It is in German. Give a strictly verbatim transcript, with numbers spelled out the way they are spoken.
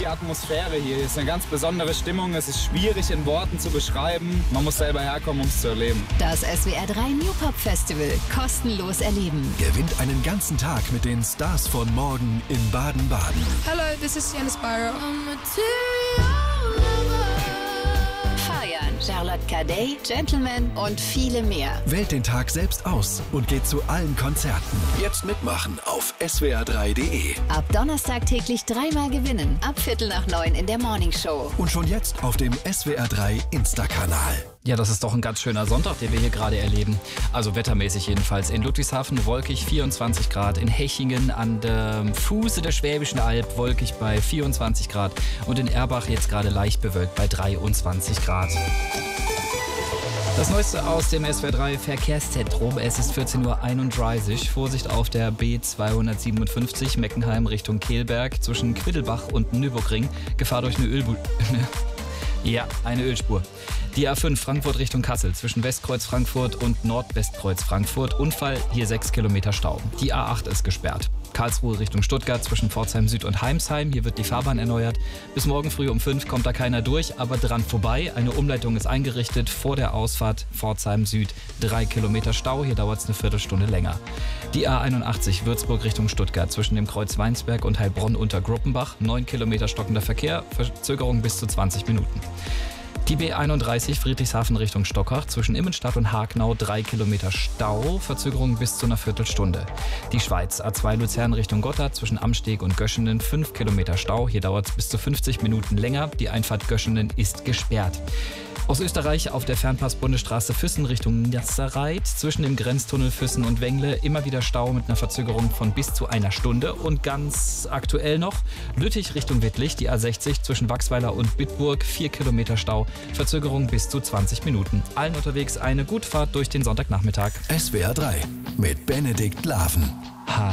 die Atmosphäre hier. Hier ist eine ganz besondere Stimmung. Es ist schwierig in Worten zu beschreiben. Man muss selber herkommen, um es zu erleben. Das S W R drei New Pop Festival. Kostenlos erleben. Gewinnt einen ganzen Tag mit den Stars von morgen in Baden-Baden. Hello, this is Sienna Spyro. Feiern, Charlotte Cadet, Gentleman und viele mehr. Wählt den Tag selbst aus und geht zu allen Konzerten. Jetzt mitmachen auf S W R drei Punkt D E. Ab Donnerstag täglich dreimal gewinnen. Ab Viertel nach neun in der Morning Show. Und schon jetzt auf dem S W R drei Insta-Kanal. Ja, das ist doch ein ganz schöner Sonntag, den wir hier gerade erleben. Also wettermäßig jedenfalls. In Ludwigshafen wolkig vierundzwanzig Grad. In Hechingen an dem Fuße der Schwäbischen Alb wolkig bei vierundzwanzig Grad. Und in Erbach jetzt gerade leicht bewölkt bei dreiundzwanzig Grad. Das Neueste aus dem S W R drei Verkehrszentrum. Es ist vierzehn Uhr einunddreißig. Vorsicht auf der B zweihundertsiebenundfünfzig Meckenheim Richtung Kehlberg zwischen Quiddelbach und Nürburgring. Gefahr durch eine Ölspur. Ja, eine Ölspur. Die A fünf Frankfurt Richtung Kassel zwischen Westkreuz Frankfurt und Nordwestkreuz Frankfurt. Unfall, hier sechs Kilometer Stau. Die A acht ist gesperrt. Karlsruhe Richtung Stuttgart zwischen Pforzheim Süd und Heimsheim. Hier wird die Fahrbahn erneuert. Bis morgen früh um fünf kommt da keiner durch, aber dran vorbei. Eine Umleitung ist eingerichtet vor der Ausfahrt Pforzheim Süd. Drei Kilometer Stau, hier dauert es eine Viertelstunde länger. Die A einundachtzig Würzburg Richtung Stuttgart zwischen dem Kreuz Weinsberg und Heilbronn unter Gruppenbach. Neun Kilometer stockender Verkehr, Verzögerung bis zu zwanzig Minuten. Die B einunddreißig Friedrichshafen Richtung Stockach zwischen Immenstadt und Hagenau drei Kilometer Stau, Verzögerung bis zu einer Viertelstunde. Die Schweiz A zwei Luzern Richtung Gotthard zwischen Amsteg und Göschenen fünf Kilometer Stau, hier dauert es bis zu fünfzig Minuten länger. Die Einfahrt Göschenen ist gesperrt. Aus Österreich auf der Fernpass-Bundesstraße Füssen Richtung Nasserreit zwischen dem Grenztunnel Füssen und Wengle immer wieder Stau mit einer Verzögerung von bis zu einer Stunde. Und ganz aktuell noch Lüttich Richtung Wittlich, die A sechzig zwischen Wachsweiler und Bitburg, vier Kilometer Stau, Verzögerung bis zu zwanzig Minuten. Allen unterwegs eine gute Fahrt durch den Sonntagnachmittag. S W R drei mit Benedikt Laven. Hi.